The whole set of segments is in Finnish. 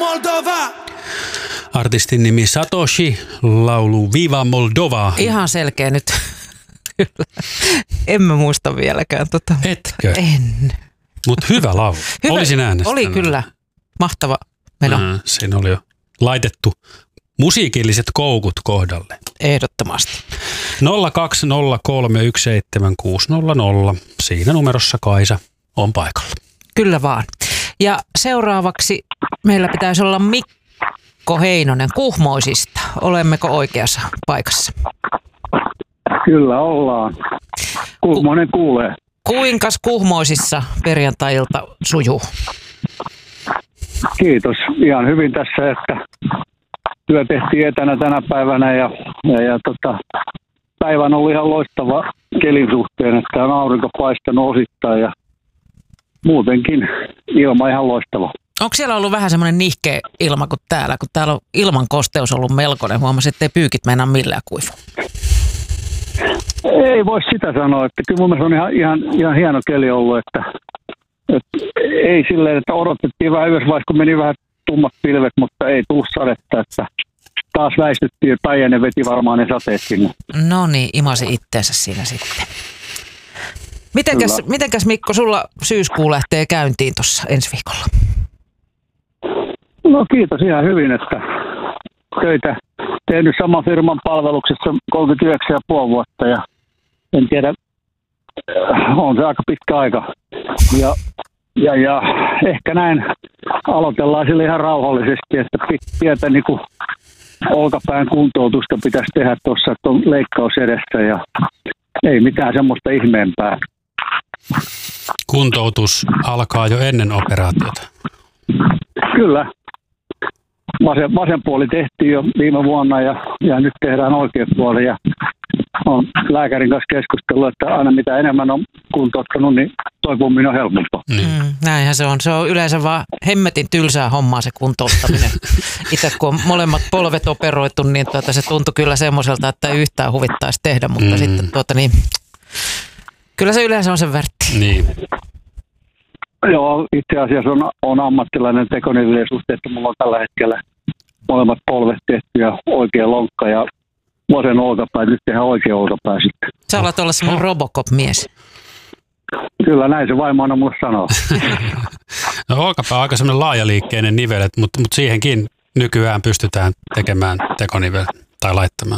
Moldova! Artistin nimi Satoshi, laulu Viva Moldova. Ihan selkeä nyt. Kyllä. En mä muista vieläkään tota. Etkö? En. Mutta hyvä laulu. Olisin äänestänyt. Oli kyllä. Mahtava meno. Siinä oli jo laitettu musiikilliset koukut kohdalle. Ehdottomasti. 020317600. Siinä numerossa Kaisa on paikalla. Kyllä vaan. Ja seuraavaksi meillä pitäisi olla Mikko Heinonen Kuhmoisista. Olemmeko oikeassa paikassa? Kyllä ollaan. Kuhmoinen kuulee. Kuinkas Kuhmoisissa perjantai-ilta sujuu? Kiitos. Ihan hyvin tässä, että työ tehtiin etänä tänä päivänä ja päivä on ollut ihan loistava kelin suhteen, että on aurinko paistanut osittain ja muutenkin ilma ihan loistava. Onko siellä ollut vähän semmoinen nihkeä ilma kuin täällä, kun täällä on ilman kosteus ollut melkoinen? Huomasin, ettei pyykit meinaa millään kuivua. Ei voi sitä sanoa, että kyllä mun mielestä on ihan hieno keli ollut, että ei silleen, että odotettiin vähän yhdessä vaiheessa, kun meni vähän tummat pilvet, mutta ei tullut sadetta, että taas väistyttiin ja Päijänne veti varmaan ne sateet sinne. No niin, imasi itteensä siinä sitten. Mitenkäs Mikko, sulla syyskuu lähtee käyntiin tuossa ensi viikolla? No kiitos ihan hyvin, että töitä tehnyt saman firman palveluksessa 39,5 vuotta ja en tiedä, on se aika pitkä aika. Ja ehkä näin aloitellaan sille ihan rauhallisesti, että pientä niin kuin olkapään kuntoutusta pitäisi tehdä tuossa, että on leikkaus edessä ja ei mitään semmoista ihmeempää. Kuntoutus alkaa jo ennen operaatiota. Kyllä. Vasen puoli tehtiin jo viime vuonna ja nyt tehdään oikea puoli ja on lääkärin kanssa keskustellut, että aina mitä enemmän on kuntouttanut, niin toipuminen on helpompaa. Näinhän se on. Se on yleensä vaan hemmetin tylsää hommaa se kuntouttaminen. Itse kun on molemmat polvet operoitu, niin se tuntui kyllä semmoiselta, että ei yhtään huvittaisi tehdä, mutta sitten kyllä se yleensä on sen värtti. Niin. Joo, itse asiassa on ammattilainen tekonivelien suhteen, että mulla on tällä hetkellä molemmat polvet tehty ja oikea lonkka ja vasen olkapää, nyt tehdään oikea olkapää sitten. Sä alat olla semmoinen Robocop-mies. Kyllä näin se vaimo aina mulle sanoo. No olkapää on aika semmoinen laajaliikkeinen nivelet, mutta siihenkin nykyään pystytään tekemään tekonivel tai laittamaan.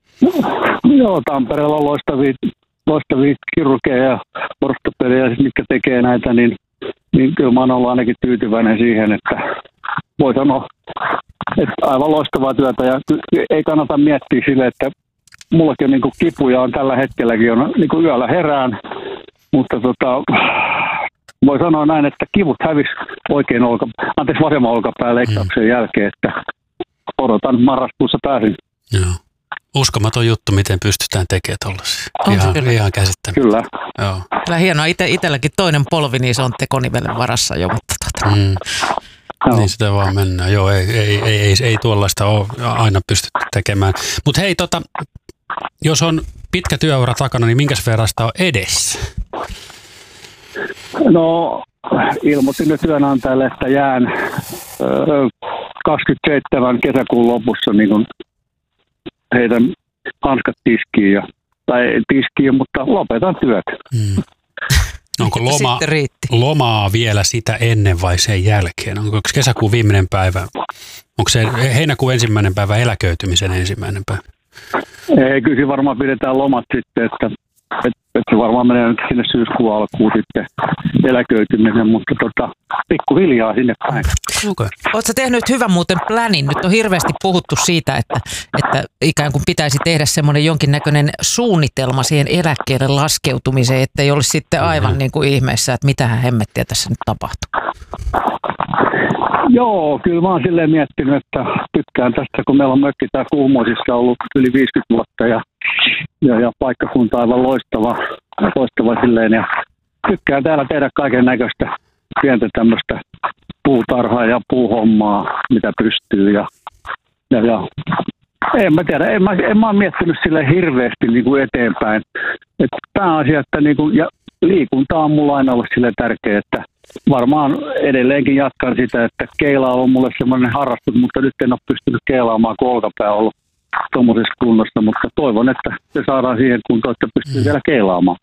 Joo, Tampereella on loistavia kirurgeja ja ortopedejä, mitkä tekee näitä, niin kyllä mä oon ollut ainakin tyytyväinen siihen, että voi sanoa, että aivan loistavaa työtä ja ei kannata miettiä sille, että mullakin on niin kipuja on tällä hetkelläkin, on niin yöllä herään, mutta voi sanoa näin, että kivut hävisi vasemman olkapään leikkauksen jälkeen, että odotan marraskuussa pääsin. Joo. Uskomaton juttu, miten pystytään tekemään tollaisia. Ihan käsittämättä. Kyllä. Joo. Kyllä hienoa. Itselläkin toinen polvi, niin se on tekonivelen varassa jo, mutta Niin sitä vaan mennään. Joo, ei tuollaista ole aina pystytty tekemään. Mutta hei, jos on pitkä työura takana, niin minkäs verran sitä on edessä? No, ilmoitin nyt työnantajalle, että jään 27 kesäkuun lopussa niin kun heidän hanskat tiskiin, mutta lopetan työt. Onko lomaa vielä sitä ennen vai sen jälkeen? Onko kesäkuun viimeinen päivä? Onko se heinäkuun ensimmäinen päivä eläköitymisen ensimmäinen päivä? Ei, kyllä varmaan pidetään lomat sitten, että se varmaan menee nyt sinne syyskuun alkuun sitten eläköityminen, mutta pikkuhiljaa sinne päin. Okay. Oletko tehnyt hyvän muuten planin? Nyt on hirveästi puhuttu siitä, että ikään kuin pitäisi tehdä semmoinen jonkinnäköinen suunnitelma siihen eläkkeelle laskeutumiseen, että ei olisi sitten aivan niin kuin ihmeessä, että mitähän hemmettiä tässä nyt tapahtuu. Joo, kyllä mä oon silleen miettinyt, että tykkään tästä, kun meillä on mökki täällä Kuhmoisissa ollut yli 50 vuotta ja paikkakunta aivan loistava silleen ja tykkään täällä tehdä kaiken näköistä pientä tämmöistä puutarhaa ja puuhommaa, mitä pystyy ja en mä tiedä, en mä ole miettinyt sille hirveästi niin kuin eteenpäin. Että pääasia, että niin kuin, ja liikunta on mulla aina ollut sille tärkeä, että varmaan edelleenkin jatkan sitä, että keila on mulle semmoinen harrastus, mutta nyt en ole pystynyt keilaamaan, kun olkapää on ollut tuommoisessa kunnossa, mutta toivon, että se saadaan siihen kuntoon, että pystyy vielä keilaamaan.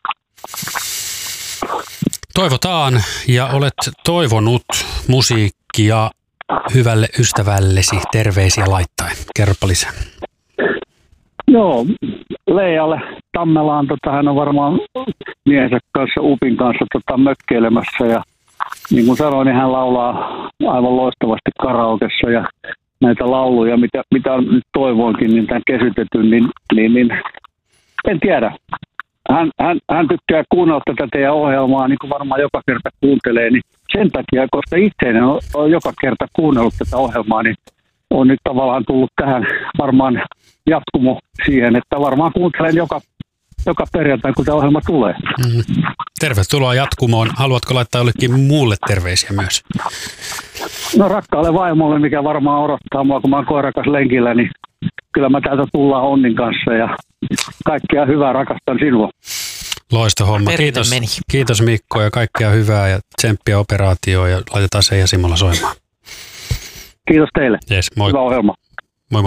Toivotaan, ja olet toivonut musiikkia hyvälle ystävällesi terveisiä laittaen. Kerropa lisää. Joo, Leijalle Tammelaan, hän on varmaan miehensä kanssa, Upin kanssa mökkeilemässä, ja niin kuin sanoin, niin hän laulaa aivan loistavasti karaokessa, ja näitä lauluja, mitä nyt toivoinkin, niin tämän kesytetyn, niin en tiedä. Hän tykkää kuunnella tätä teidän ohjelmaa, niin kuin varmaan joka kerta kuuntelee, niin sen takia, koska itse on joka kerta kuunnellut tätä ohjelmaa, niin on nyt tavallaan tullut tähän varmaan jatkumo siihen, että varmaan kuuntelen joka perjantai, kun tämä ohjelma tulee. Tervetuloa jatkumoon. Haluatko laittaa jollekin muulle terveisiä myös? No rakkaalle vaimolle, mikä varmaan odottaa mua, kun mä oon koirakas lenkillä, niin kyllä mä täältä tullaan Onnin kanssa ja kaikkea hyvää, rakastan sinua. Loista homma. Kiitos Mikko ja kaikkea hyvää ja tsemppiä operaatioon ja laitetaan se ja Simolla soimaan. Kiitos teille. Yes, moi. Hyvä ohjelma.